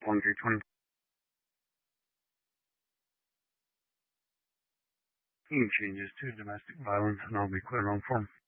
1320. Any changes to domestic violence, and I'll be clear on form.